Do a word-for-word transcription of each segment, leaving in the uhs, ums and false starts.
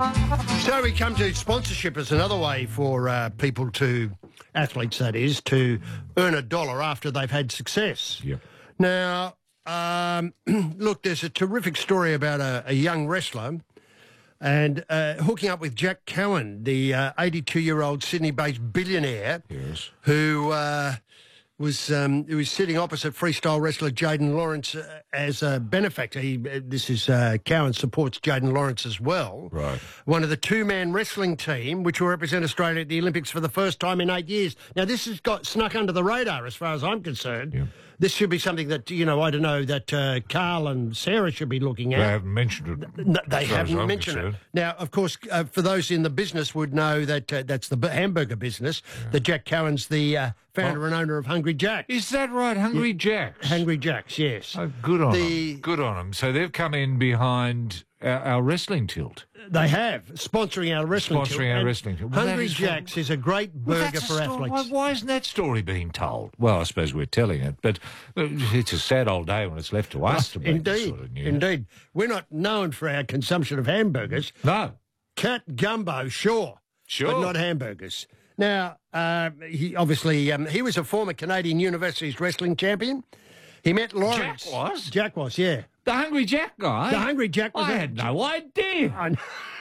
So we come to sponsorship as another way for uh, people to, athletes that is, to earn a dollar after they've had success. Yep. Now, um, look, there's a terrific story about a, a young wrestler and uh, hooking up with Jack Cowan, the uh, eighty-two-year-old Sydney-based billionaire Yes. who uh, was um, who was sitting opposite freestyle wrestler Jaden Lawrence uh, as a benefactor. He, uh, this is uh, Cowan supports Jaden Lawrence as well. Right. One of the two-man wrestling team, which will represent Australia at the Olympics for the first time in eight years. Now, this has got snuck under the radar as far as I'm concerned. Yeah. This should be something that, you know, I don't know, that uh, Carl and Sarah should be looking at. They haven't mentioned it. No, they as far as haven't I'm mentioned concerned. it. Now, of course, uh, for those in the business would know that uh, that's the b- hamburger business, Yeah. that Jack Cowan's the uh, founder Oh. and owner of Hungry Jack's. Is that right? Hungry Jacks? Hungry Jack's, yes. Oh, good on The- them. Good on them. So they've come in behind our, our wrestling tilt. They have, sponsoring our wrestling Sponsoring tilt. our And wrestling tilt. Well, that Hungry is Jack's is a great Well, burger that's for a story. athletes. Why, why isn't that story being told? Well, I suppose we're telling it, but uh, it's a sad old day when it's left to us to make this Indeed, sort of news. indeed. We're not known for our consumption of hamburgers. No. Cat gumbo, sure. Sure. But not hamburgers. Now, uh, he obviously, um, he was a former Canadian Universities wrestling champion. He met Lawrence. Jack was? Jack was, yeah. The Hungry Jack guy? The Hungry Jack was I a- had no idea. I know.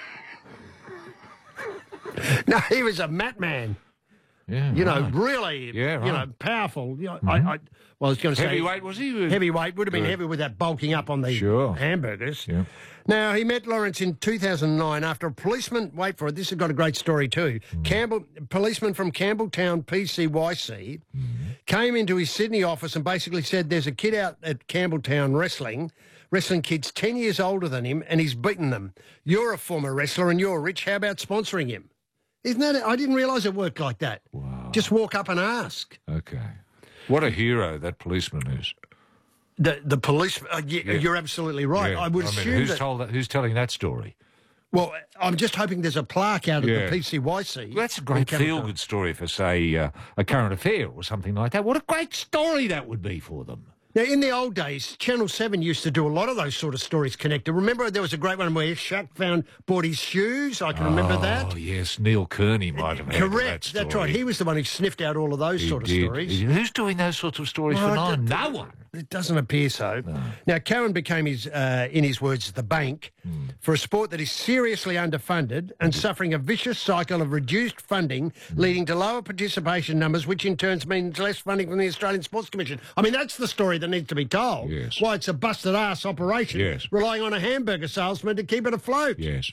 No, he was a mat man. Yeah, You know, right. really, Yeah, you right. know, powerful. You know, I, I, well, I was going to say... Heavyweight, was he? Heavyweight, would have been Good. heavy with that bulking up on the Sure. hamburgers. Yeah. Now, he met Lawrence in two thousand nine after a policeman, wait for it, this has got a great story too, Mm. Campbell, policeman from Campbelltown P C Y C Mm. came into his Sydney office and basically said there's a kid out at Campbelltown wrestling, wrestling kids ten years older than him, and he's beaten them. You're a former wrestler and you're rich, how about sponsoring him? Isn't that, I didn't realise it worked like that. Wow. Just walk up and ask. Okay. What a hero that policeman is. The the police, uh, y- Yeah. you're absolutely right. Yeah. I would mean, assume who's that... told that, who's telling that story? Well, I'm just hoping there's a plaque out of Yeah. the P C Y C. Well, that's a in great Campbelltown. feel-good story for, say, uh, a current affair or something like that. What a great story that would be for them. Now, in the old days, Channel seven used to do a lot of those sort of stories connected. Remember, there was a great one where Shaq found, bought his shoes. I can remember Oh, that. yes, Neil Kearney might have had Correct. that That's right. story. He was the one who sniffed out all of those He sort of did. stories. He- Who's doing those sorts of stories Well, for I nine? d- No one. It doesn't appear so. Now, Cowan became, his, uh, in his words, the bank for a sport that is seriously underfunded and suffering a vicious cycle of reduced funding, leading to lower participation numbers, which in turn means less funding from the Australian Sports Commission. I mean, that's the story that needs to be told. Yes. Why it's a busted-ass operation, Yes. relying on a hamburger salesman to keep it afloat. Yes.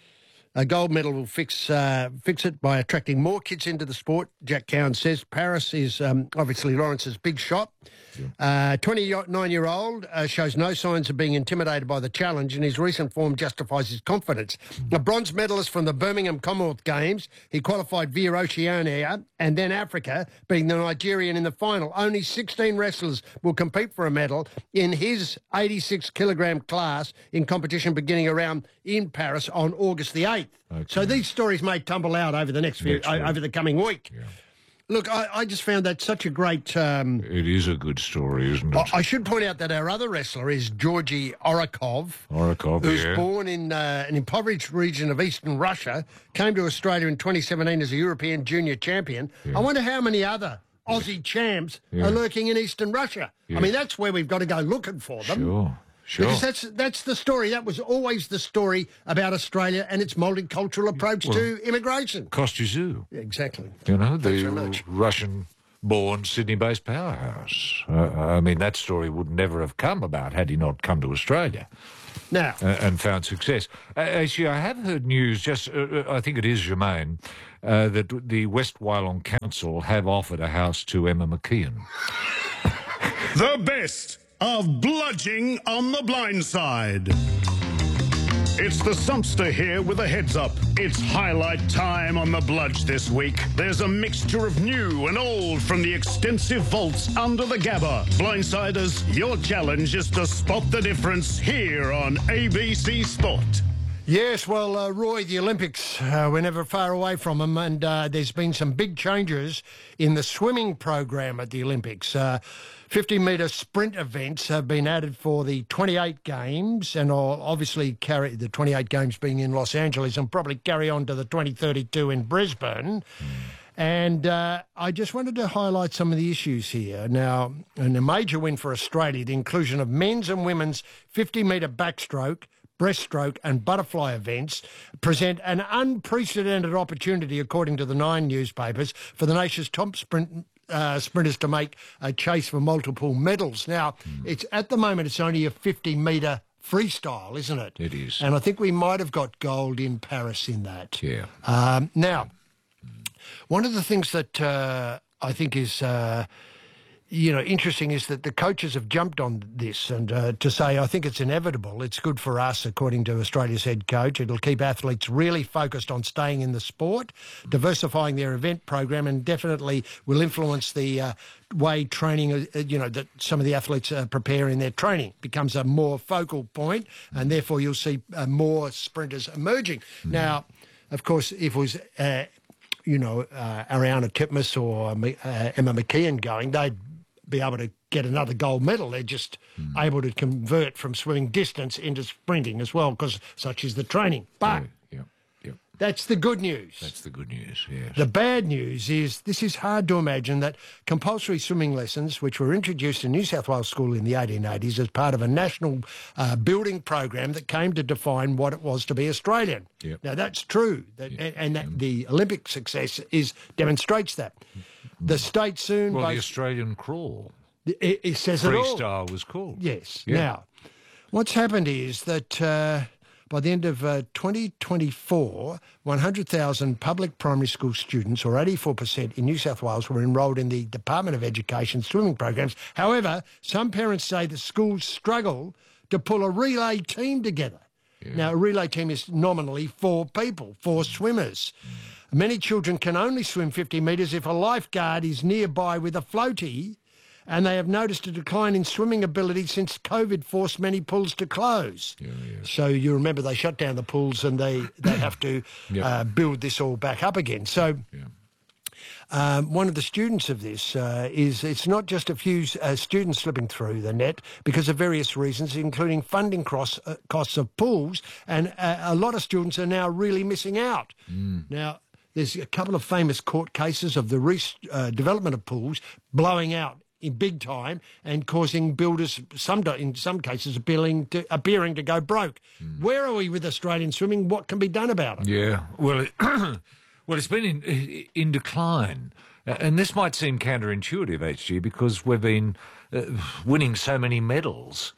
A gold medal will fix uh, fix it by attracting more kids into the sport, Jack Cowan says. Paris is um, obviously Lawrence's big shot. Uh, twenty-nine-year-old uh, shows no signs of being intimidated by the challenge, and his recent form justifies his confidence. A bronze medalist from the Birmingham Commonwealth Games, he qualified via Oceania and then Africa, being the Nigerian in the final. Only sixteen wrestlers will compete for a medal in his eighty-six kilogram class in competition beginning around in Paris on August the eighth. Okay. So these stories may tumble out over the next few, Next week. o- over the coming week. Yeah. Look, I, I just found that such a great... Um, It is a good story, isn't it? I, I should point out that our other wrestler is Georgy Orakov, Orakov, who's yeah. born in uh, an impoverished region of eastern Russia, came to Australia in twenty seventeen as a European junior champion. I wonder how many other Aussie champs Yeah. are lurking in eastern Russia. Yeah. I mean, that's where we've got to go looking for them. Sure, sure. Because that's that's the story. That was always the story about Australia and its multicultural approach to immigration. Kostyazoo, Exactly. you know, Thanks very the much. Russian-born Sydney-based powerhouse. Uh, I mean, that story would never have come about had he not come to Australia. Now, Uh, and found success. Uh, actually, I have heard news, just uh, uh, I think it is Germain, uh, that the West Wyalong Council have offered a house to Emma McKeon. The best of bludging on the blind side. It's the Sumpster here with a heads up. It's highlight time on the Bludge this week. There's a mixture of new and old from the extensive vaults under the Gabba. Blindsiders, your challenge is to spot the difference here on A B C Sport. Yes, well, uh, Roy, the Olympics, uh, we're never far away from them, and uh, there's been some big changes in the swimming program at the Olympics. Uh, fifty-metre sprint events have been added for the twenty-eight games, and will obviously carry the twenty-eight games being in Los Angeles and probably carry on to the twenty thirty-two in Brisbane. Mm. And uh, I just wanted to highlight some of the issues here. Now, in a major win for Australia, the inclusion of men's and women's fifty-metre backstroke, breaststroke and butterfly events present an unprecedented opportunity, according to the Nine newspapers, for the nation's top sprint uh, sprinters to make a chase for multiple medals. Now, mm. it's at the moment, it's only a fifty-metre freestyle, isn't it? It is. And I think we might have got gold in Paris in that. Yeah. Um, now, one of the things that uh, I think is... Uh, you know, interesting is that the coaches have jumped on this and uh, to say, I think it's inevitable. It's good for us, according to Australia's head coach. It'll keep athletes really focused on staying in the sport, diversifying their event program, and definitely will influence the uh, way training, uh, you know, that some of the athletes uh, prepare in their training. Becomes a more focal point, and therefore you'll see uh, more sprinters emerging. Mm. Now, of course, if it was... Uh, you know, uh, Ariana Titmus or uh, Emma McKeon going, they'd be able to get another gold medal. They're just mm. able to convert from swimming distance into sprinting as well, because such is the training. But yeah, yeah, yeah. that's the good news. That's the good news, yes. The bad news is this is hard to imagine that compulsory swimming lessons, which were introduced in New South Wales School in the eighteen eighties as part of a national uh, building program that came to define what it was to be Australian. Yep. Now, that's true, that, yep. and, and that yep. the Olympic success is demonstrates that. The state soon... Well, both, the Australian crawl. It, it says it all. Freestyle was called. Yes. Yeah. Now, what's happened is that uh, by the end of uh, twenty twenty-four, one hundred thousand public primary school students, or eighty-four percent in New South Wales, were enrolled in the Department of Education swimming programs. However, some parents say the schools struggle to pull a relay team together. Yeah. Now, a relay team is nominally four people, four swimmers. Mm. Many children can only swim fifty metres if a lifeguard is nearby with a floaty, and they have noticed a decline in swimming ability since COVID forced many pools to close. Yeah, yeah. So you remember they shut down the pools and they, they have to yep. uh, build this all back up again. So yeah. um, one of the students of this uh, is it's not just a few uh, students slipping through the net because of various reasons, including funding costs, uh, costs of pools, and uh, a lot of students are now really missing out. Mm. Now, there's a couple of famous court cases of the re- uh, development of pools blowing out in big time and causing builders, some in some cases, appearing to, appearing to go broke. Mm. Where are we with Australian swimming? What can be done about it? Yeah, well, it, well, it's been in, in decline. And this might seem counterintuitive, H G, because we've been uh, winning so many medals.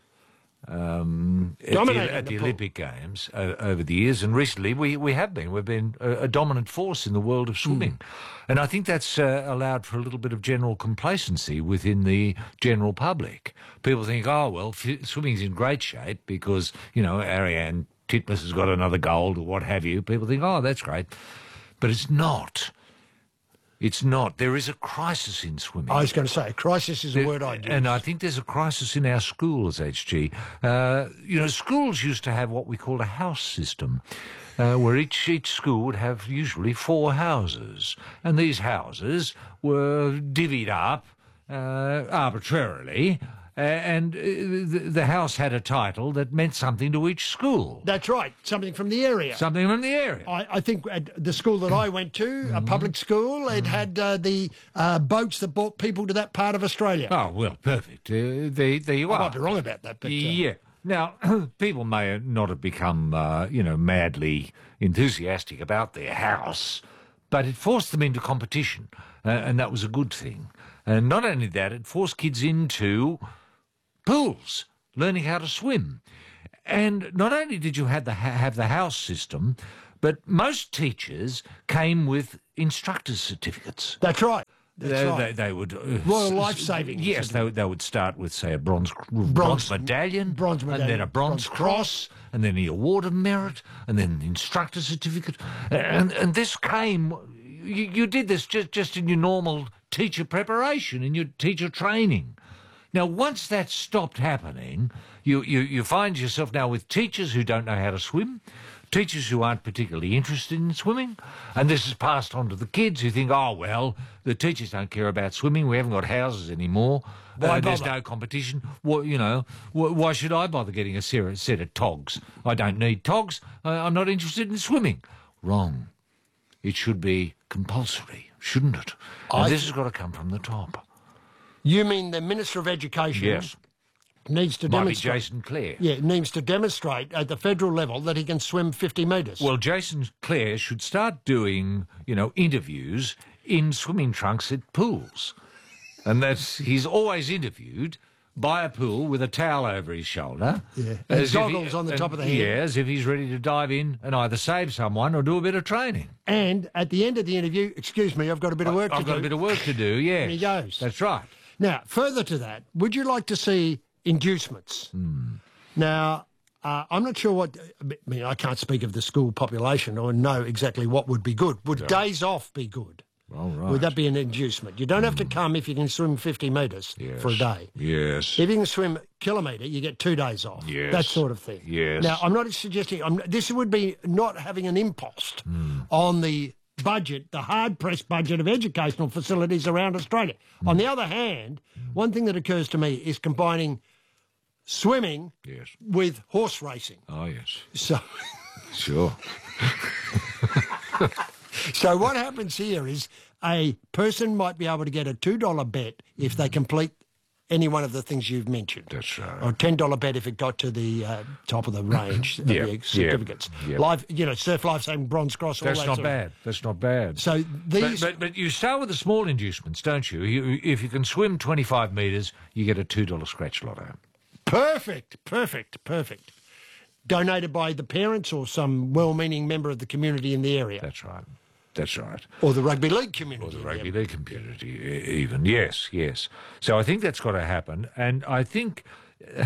Um, at the, at the, the Olympic Games uh, over the years, and recently we, we have been. We've been a, a dominant force in the world of swimming. Mm. And I think that's uh, allowed for a little bit of general complacency within the general public. People think, oh, well, f- swimming's in great shape because, you know, Ariane Titmus has got another gold or what have you. People think, oh, that's great. But it's not. It's not. There is a crisis in swimming. I was going to say, crisis is a there, word I use. And I think there's a crisis in our schools, H G. Uh, you know, schools used to have what we called a house system, uh, where each, each school would have usually four houses. And these houses were divvied up uh, arbitrarily. Uh, and uh, the, the house had a title that meant something to each school. That's right, something from the area. Something from the area. I, I think at the school that I went to, mm-hmm. a public school, it had uh, the uh, boats that brought people to that part of Australia. Oh, well, perfect. Uh, there, there you I are. I might be wrong about that, but... Uh, yeah. Now, people may not have become, uh, you know, madly enthusiastic about their house, but it forced them into competition, uh, and that was a good thing. And not only that, it forced kids into pools, learning how to swim. And not only did you have the, have the house system, but most teachers came with instructor's certificates. That's right. That's they, right. They, they would uh, Royal Life Saving. Yes, they, they would start with, say, a bronze bronze, bronze medallion, bronze medallion, and then a bronze, bronze cross, cross, and then the award of merit, and then the instructor certificate, and and this came. You, you did this just just in your normal teacher preparation, in your teacher training. Now, once that stopped happening, you, you, you find yourself now with teachers who don't know how to swim, teachers who aren't particularly interested in swimming, and this is passed on to the kids who think, oh, well, the teachers don't care about swimming, we haven't got houses anymore, Why uh, there's bother? no competition. What, you know, wh- why should I bother getting a ser- set of togs? I don't need togs. I- I'm not interested in swimming. Wrong. It should be compulsory, shouldn't it? And I this th- has got to come from the top. You mean the Minister of Education Yes. needs to Might be demonstrate... Jason Clare. Yeah, needs to demonstrate at the federal level that he can swim fifty metres. Well, Jason Clare should start doing, you know, interviews in swimming trunks at pools. And that's, he's always interviewed by a pool with a towel over his shoulder. Yeah, and as if he- goggles on the and- top of the head. Yeah, as if he's ready to dive in and either save someone or do a bit of training. And at the end of the interview, excuse me, I've got a bit of work I've to got do. a bit of work to do, yeah. And he goes. That's right. Now, further to that, would you like to see inducements? Hmm. Now, uh, I'm not sure what... I mean, I can't speak of the school population or know exactly what would be good. Would days off be good? All right. Would that be an inducement? You don't have to come if you can swim fifty metres Yes. for a day. Yes. If you can swim a kilometre, you get two days off. Yes. That sort of thing. Yes. Now, I'm not suggesting... I'm, this would be not having an impost Hmm. on the budget, the hard-pressed budget of educational facilities around Australia. Hmm. On the other hand, one thing that occurs to me is combining swimming Yes. with horse racing. Oh, yes. So, Sure. so what happens here is a person might be able to get a two dollar bet if they complete any one of the things you've mentioned. That's right. Or a ten dollar bet if it got to the uh, top of the range of Yeah, the yeah, certificates. yeah. Life, you know, surf life saving bronze cross. all That's that not sort of- bad. That's not bad. So these, But, but, but you start with the small inducements, don't you? you if you can swim twenty-five metres, you get a two dollar scratch lotto. perfect, perfect, perfect. Donated by the parents or some well-meaning member of the community in the area, That's right. That's right. or the rugby league community. Or the in rugby area. league community, e- even. Yes, yes. So I think that's got to happen. And I think uh,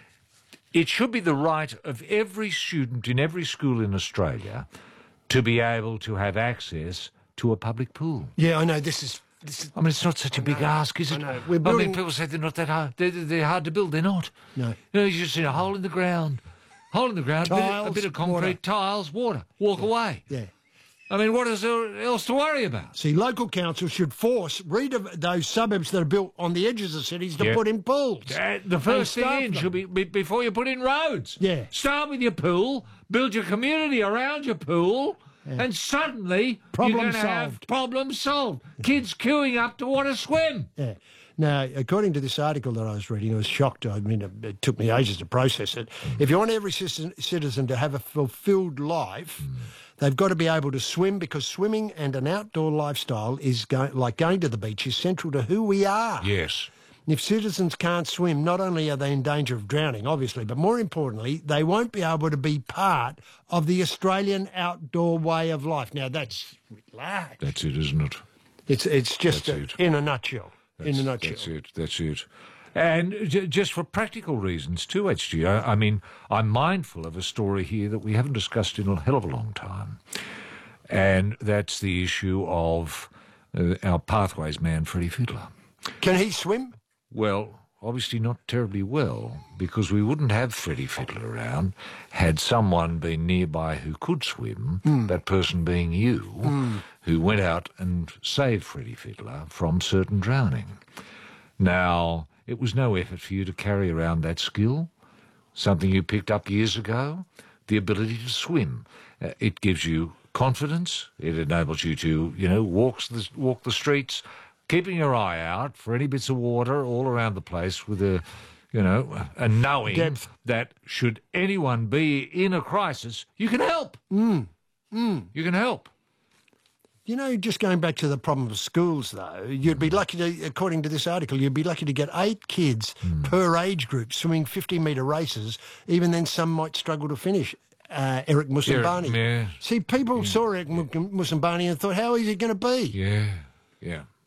it should be the right of every student in every school in Australia to be able to have access to a public pool. Yeah, I know. This is this is I mean, it's not such a big ask, is it? know. We're I building- mean, people say they're not that hard. They're, they're hard to build. They're not. No. You know, you just see a hole in the ground. Hole in the ground, a bit of- a Tiles, bit of concrete, water. tiles, water. Walk away. yeah. I mean, what is there else to worry about? See, local councils should force redev- those suburbs that are built on the edges of cities to Yeah. put in pools. Uh, the first And thing staff in them. should be, be before you put in roads. Yeah. Start with your pool, build your community around your pool, and suddenly Problem you're going to have solved. problems solved. Kids queuing up to want to swim. Yeah. Now, according to this article that I was reading, I was shocked. I mean, it, it took me ages to process it. If you want every citizen, citizen to have a fulfilled life, they've got to be able to swim, because swimming and an outdoor lifestyle is go- like going to the beach is central to who we are. Yes. If citizens can't swim, not only are they in danger of drowning, obviously, but more importantly, they won't be able to be part of the Australian outdoor way of life. Now, that's large. That's it, isn't it? It's it's just That's a- it. in a nutshell. in a nutshell. That's it. That's it. And j- just for practical reasons too, H G, I, I mean, I'm mindful of a story here that we haven't discussed in a hell of a long time. And that's the issue of uh, our pathways man, Freddie Fiddler. Can he swim? Well, obviously not terribly well, because we wouldn't have Freddie Fiddler around had someone been nearby who could swim, that person being you, who went out and saved Freddie Fiddler from certain drowning. Now, it was no effort for you to carry around that skill, something you picked up years ago, the ability to swim. Uh, it gives you confidence. It enables you to, you know, walk the, walk the streets, keeping your eye out for any bits of water all around the place with a, you know, and knowing Depth. that should anyone be in a crisis, you can help. Mm. Mm. You can help. You know, just going back to the problem of schools, though, you'd be lucky to, according to this article, you'd be lucky to get eight kids per age group swimming fifty-metre races. Even then, some might struggle to finish. Uh, Eric Musambani. yeah. See, people saw Eric Mu- Musambani and thought, how is he going to be? Yeah, yeah.